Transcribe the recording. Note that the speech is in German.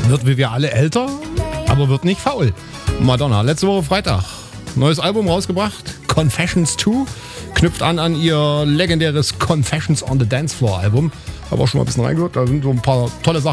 Wird wie wir alle älter, aber wird nicht faul. Madonna, letzte Woche Freitag. Neues Album rausgebracht. Confessions 2. Knüpft an ihr legendäres Confessions on the Dance Floor Album. Habe auch schon mal ein bisschen reingehört. Da sind so ein paar tolle Sachen